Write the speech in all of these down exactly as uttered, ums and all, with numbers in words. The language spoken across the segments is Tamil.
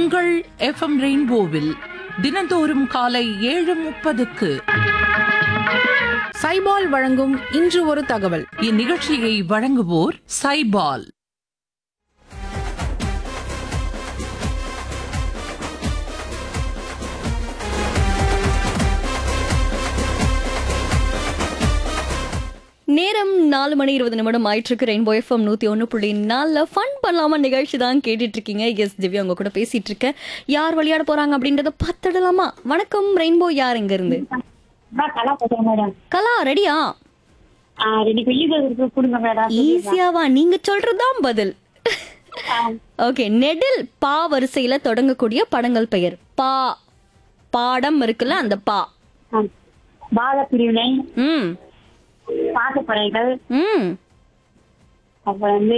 உங்கள் எஃப்எம் ரெயின்போவில் தினந்தோறும் காலை ஏழு முப்பதுக்கு சைபால் வழங்கும் இன்று ஒரு தகவல். இந்நிகழ்ச்சியை வழங்குவோர் சைபால். நேரம் நாலு மணி இருபது நிமிடம் ஆயிட்டு ரெயின்போ எஃப்எம் நூத்தி ஒன்னு புள்ளி நாலுல ஃபன் பண்ணலாமா நிகழ்ச்சி தான் கேட்டுட்டு இருக்கீங்க. எஸ் திவ்யா உங்க கூட பேசிட்டு இருக்கேன். யார் விளையாட போறாங்க அப்படின்றத பார்த்துடலாமா? வணக்கம் ரெயின்போ, யார் எங்க இருந்து? கலா ரெடியா? ஈஸியாவா? நீங்க சொல்றதுதான் பதில். ஓகே, நெடில் பா வரிசையில தொடங்கக்கூடிய படங்கள் பெயர். பா பாடம் இருக்குல்ல, அந்த பா. பாலப்பிரிவினை, ம் பாசப்படைகள், ம் அப்புறம் வந்து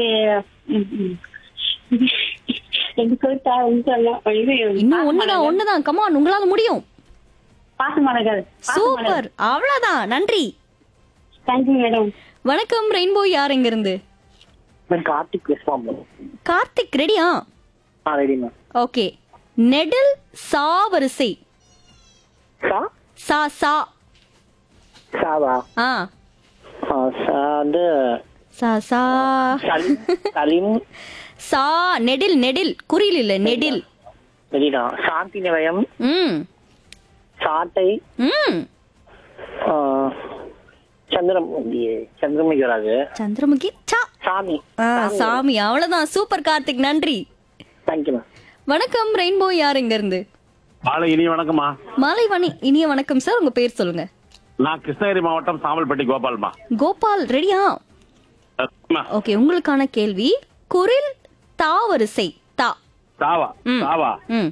இன்னும் ஒண்ணுதான் ஒண்ணுதான் கமான், உங்களால முடியும். பாசமலர்கள். சூப்பர், அவ்வளவுதான். நன்றி. Thank you madam. வணக்கம் ரெயின்போ, யார் எங்க இருந்து? கார்த்திக் பேசுவாங்க. கார்த்திக் ரெடியா? ஆ ரெடி மேம். ஓகே, நெடில் சா வரிசை. சா சா சா சாவா? ஆ ஆ, சா வந்து சா சா சலீம். சலீம். சா நெடில் நெடில் குறியில் இல்ல, நெடில். சரிடா. சாந்தி நிலையம். ம் சாட்டை. ம் ஆ, சந்திரமுகி. சந்திரமுகி வராது. சந்திரமுகி. சா சாமி. ஆ சாமி. அவ்வளவுதான். சூப்பர் கார்த்திக், நன்றி. Thank you ma'am. வணக்கம் ரெயின்போ, யார் எங்க இருந்து? மாலை இனிய வணக்கம்மா. மாலை வணி இனிய வணக்கம் சார். உங்க பேர் சொல்லுங்க. நான் கிருஷ்ணகிரி மாவட்டம் சாமல்பட்டி கோபால்மா. கோபால் ரெடியா? அம்மா, ஓகே, உங்களுக்கான கேள்வி. குரில் தா வரிசை. தா. சாவா ம். சாவா ம்